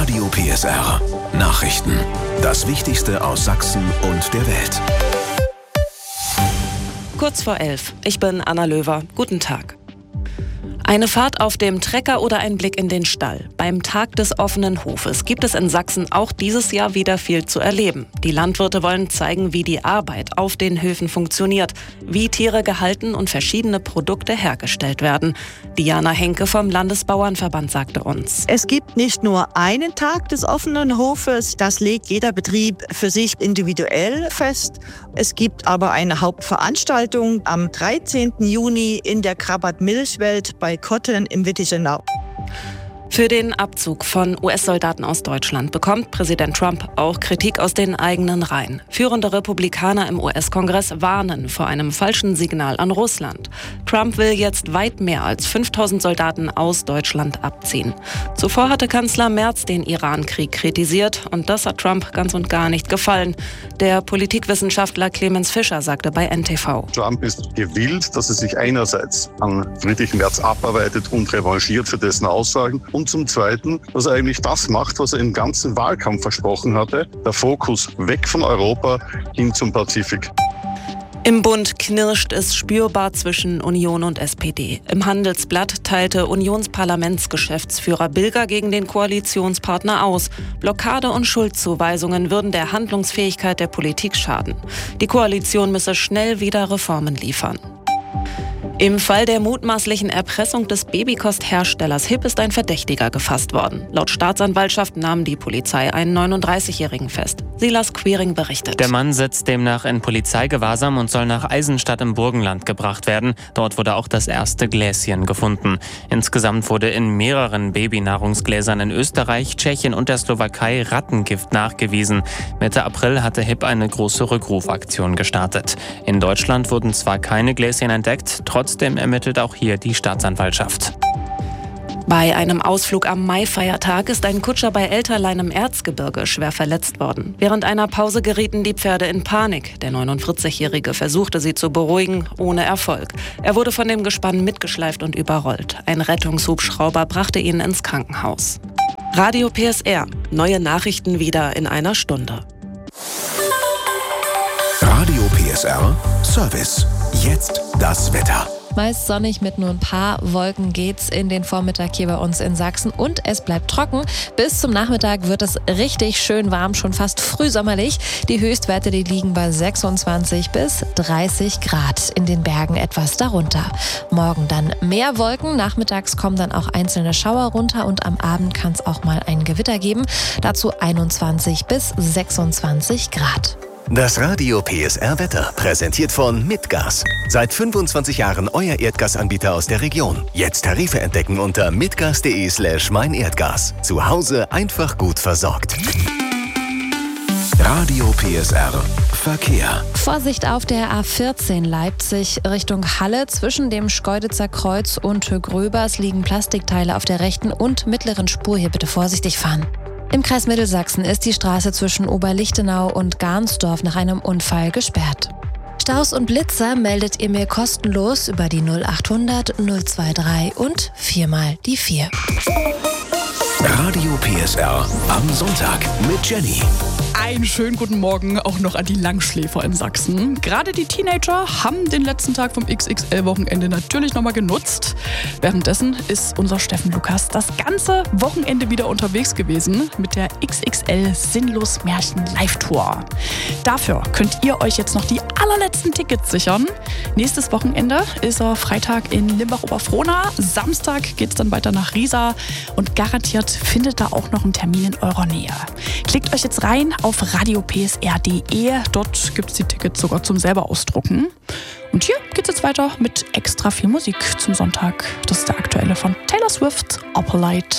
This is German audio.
Radio PSR. Nachrichten. Das Wichtigste aus Sachsen und der Welt. Kurz vor 11. Ich bin Anna Löwer. Guten Tag. Eine Fahrt auf dem Trecker oder ein Blick in den Stall. Beim Tag des offenen Hofes gibt es in Sachsen auch dieses Jahr wieder viel zu erleben. Die Landwirte wollen zeigen, wie die Arbeit auf den Höfen funktioniert, wie Tiere gehalten und verschiedene Produkte hergestellt werden. Diana Henke vom Landesbauernverband sagte uns: Es gibt nicht nur einen Tag des offenen Hofes, das legt jeder Betrieb für sich individuell fest. Es gibt aber eine Hauptveranstaltung am 13. Juni in der Krabat-Milchwelt bei Kotten im Wittichenau. Für den Abzug von US-Soldaten aus Deutschland bekommt Präsident Trump auch Kritik aus den eigenen Reihen. Führende Republikaner im US-Kongress warnen vor einem falschen Signal an Russland. Trump will jetzt weit mehr als 5000 Soldaten aus Deutschland abziehen. Zuvor hatte Kanzler Merz den Iran-Krieg kritisiert und das hat Trump ganz und gar nicht gefallen. Der Politikwissenschaftler Clemens Fischer sagte bei NTV: Trump ist gewillt, dass er sich einerseits an Friedrich Merz abarbeitet und revanchiert für dessen Aussagen und zum Zweiten, dass er eigentlich das macht, was er im ganzen Wahlkampf versprochen hatte, der Fokus weg von Europa hin zum Pazifik. Im Bund knirscht es spürbar zwischen Union und SPD. Im Handelsblatt teilte Unionsparlamentsgeschäftsführer Bilger gegen den Koalitionspartner aus. Blockade und Schuldzuweisungen würden der Handlungsfähigkeit der Politik schaden. Die Koalition müsse schnell wieder Reformen liefern. Im Fall der mutmaßlichen Erpressung des Babykostherstellers HIP ist ein Verdächtiger gefasst worden. Laut Staatsanwaltschaft nahm die Polizei einen 39-Jährigen fest. Silas Quiring berichtet. Der Mann sitzt demnach in Polizeigewahrsam und soll nach Eisenstadt im Burgenland gebracht werden. Dort wurde auch das erste Gläschen gefunden. Insgesamt wurde in mehreren Babynahrungsgläsern in Österreich, Tschechien und der Slowakei Rattengift nachgewiesen. Mitte April hatte HIP eine große Rückrufaktion gestartet. In Deutschland wurden zwar keine Gläschen entdeckt, trotzdem ermittelt auch hier die Staatsanwaltschaft. Bei einem Ausflug am Maifeiertag ist ein Kutscher bei Elterlein im Erzgebirge schwer verletzt worden. Während einer Pause gerieten die Pferde in Panik. Der 49-Jährige versuchte sie zu beruhigen, ohne Erfolg. Er wurde von dem Gespann mitgeschleift und überrollt. Ein Rettungshubschrauber brachte ihn ins Krankenhaus. Radio PSR. Neue Nachrichten wieder in einer Stunde. Radio PSR Service. Jetzt das Wetter. Meist sonnig mit nur ein paar Wolken geht's in den Vormittag hier bei uns in Sachsen und es bleibt trocken. Bis zum Nachmittag wird es richtig schön warm, schon fast frühsommerlich. Die Höchstwerte, die liegen bei 26 bis 30 Grad, in den Bergen etwas darunter. Morgen dann mehr Wolken, nachmittags kommen dann auch einzelne Schauer runter und am Abend kann es auch mal ein Gewitter geben. Dazu 21 bis 26 Grad. Das Radio PSR Wetter, präsentiert von Mitgas. Seit 25 Jahren euer Erdgasanbieter aus der Region. Jetzt Tarife entdecken unter mitgas.de/meinerdgas. Zu Hause einfach gut versorgt. Radio PSR Verkehr. Vorsicht auf der A14 Leipzig Richtung Halle. Zwischen dem Schkeuditzer Kreuz und Gröbers liegen Plastikteile auf der rechten und mittleren Spur. Hier bitte vorsichtig fahren. Im Kreis Mittelsachsen ist die Straße zwischen Oberlichtenau und Garnsdorf nach einem Unfall gesperrt. Staus und Blitzer meldet ihr mir kostenlos über die 0800 023 und 4x4. Radio PSR am Sonntag mit Jenny. Einen schönen guten Morgen auch noch an die Langschläfer in Sachsen. Gerade die Teenager haben den letzten Tag vom XXL-Wochenende natürlich nochmal genutzt. Währenddessen ist unser Steffen Lukas das ganze Wochenende wieder unterwegs gewesen mit der XXL Sinnlos Märchen Live-Tour. Dafür könnt ihr euch jetzt noch die allerletzten Tickets sichern. Nächstes Wochenende ist er Freitag in Limbach-Oberfrohna. Samstag geht's dann weiter nach Riesa und garantiert findet da auch noch einen Termin in eurer Nähe. Klickt euch jetzt rein auf radiopsr.de. Dort gibt es die Tickets sogar zum selber ausdrucken. Und hier geht's jetzt weiter mit extra viel Musik zum Sonntag. Das ist der aktuelle von Taylor Swift, Opalite.